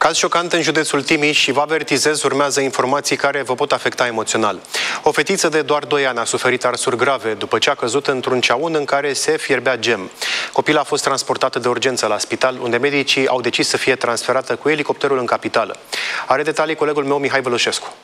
Caz șocant în județul Timiș și vă avertizez, urmează informații care vă pot afecta emoțional. O fetiță de doar 2 ani a suferit arsuri grave după ce a căzut într-un ceaun în care se fierbea gem. Copila a fost transportată de urgență la spital, unde medicii au decis să fie transferată cu elicopterul în capitală. Are detalii colegul meu Mihai Vălușescu.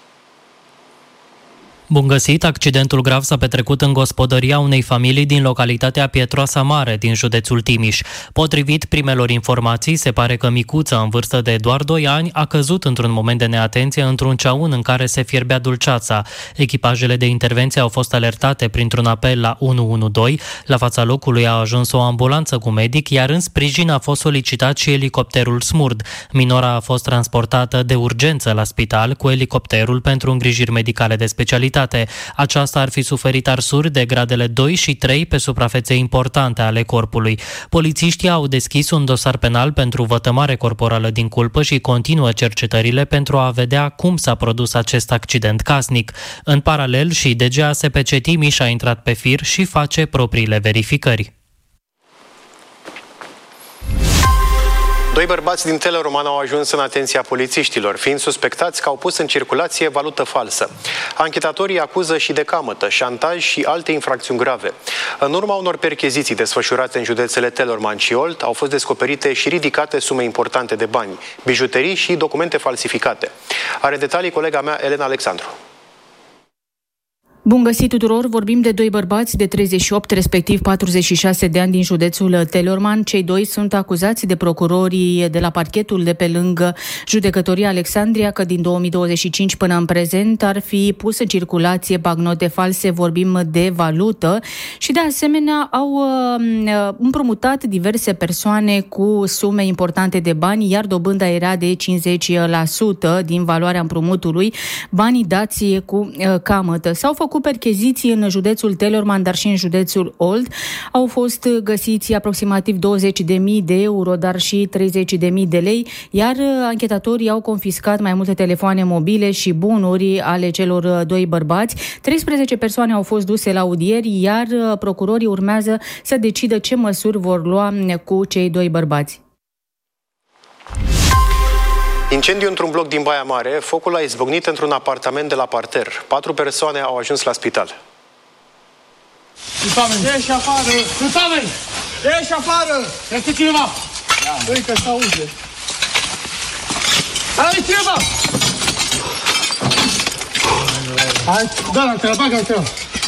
Bun găsit! Accidentul grav s-a petrecut în gospodăria unei familii din localitatea Pietroasa Mare, din județul Timiș. Potrivit primelor informații, se pare că micuța, în vârstă de doar 2 ani, a căzut într-un moment de neatenție într-un ceaun în care se fierbea dulceața. Echipajele de intervenție au fost alertate printr-un apel la 112. La fața locului a ajuns o ambulanță cu medic, iar în sprijin a fost solicitat și elicopterul SMURD. Minora a fost transportată de urgență la spital cu elicopterul pentru îngrijiri medicale de specialitate. Aceasta ar fi suferit arsuri de gradele 2 și 3 pe suprafețe importante ale corpului. Polițiștii au deschis un dosar penal pentru vătămare corporală din culpă și continuă cercetările pentru a vedea cum s-a produs acest accident casnic. În paralel, și DGASPC Timiș a intrat pe fir și face propriile verificări. 2 bărbați din Teleroman au ajuns în atenția polițiștilor, fiind suspectați că au pus în circulație valută falsă. Anchetatorii acuză și de camătă, șantaj și alte infracțiuni grave. În urma unor percheziții desfășurate în județele Teleorman și Olt, au fost descoperite și ridicate sume importante de bani, bijuterii și documente falsificate. Are detalii colega mea, Elena Alexandru. Bun găsit tuturor! Vorbim de 2 bărbați de 38, respectiv 46 de ani din județul Teleorman. Cei 2 sunt acuzați de procurorii de la parchetul de pe lângă judecătoria Alexandria că din 2025 până în prezent ar fi pus în circulație bagnote false, vorbim de valută, și de asemenea au împrumutat diverse persoane cu sume importante de bani, iar dobânda era de 50% din valoarea împrumutului, banii dați cu camătă. S-au făcut percheziții în județul Teleorman, dar și în județul Olt. Au fost găsiți aproximativ 20.000 de euro, dar și 30.000 de lei, iar anchetatorii au confiscat mai multe telefoane mobile și bunuri ale celor 2 bărbați. 13 persoane au fost duse la audieri, iar procurorii urmează să decidă ce măsuri vor lua cu cei 2 bărbați. Incendiu într-un bloc din Baia Mare, focul a izbucnit într-un apartament de la parter. 4 persoane au ajuns la spital. Ieși afară! Ieși afară! Este cineva! Uite, se aude! Hai, cineva! Hai, da, te-l bagă, te-l!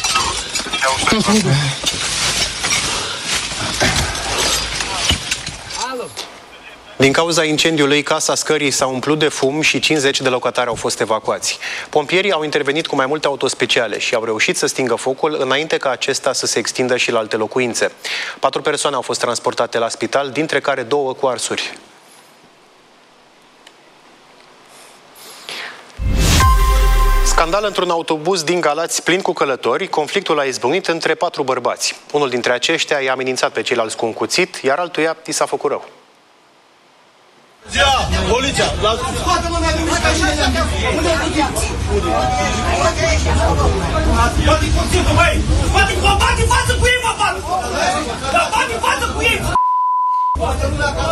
Din cauza incendiului, casa scării s-a umplut de fum și 50 de locatari au fost evacuați. Pompierii au intervenit cu mai multe autospeciale și au reușit să stingă focul înainte ca acesta să se extindă și la alte locuințe. 4 persoane au fost transportate la spital, dintre care 2 cu arsuri. Scandal într-un autobuz din Galați plin cu călători, conflictul a izbucnit între 4 bărbați. Unul dintre aceștia i-a amenințat pe ceilalți cu un cuțit, iar altuia i s-a făcut rău. Poliția! Scoate lumea din mașină! Bate cuțitul, băi! Bate față cu ei, mă, bate! Dar bate față cu ei! Scoate lumea ca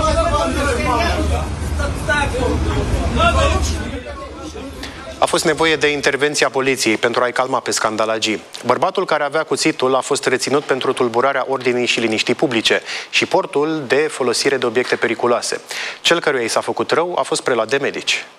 A fost nevoie de intervenția poliției pentru a-i calma pe scandalagii. Bărbatul care avea cuțitul a fost reținut pentru tulburarea ordinii și liniștii publice și portul de folosire de obiecte periculoase. Cel căruia i s-a făcut rău a fost preluat de medici.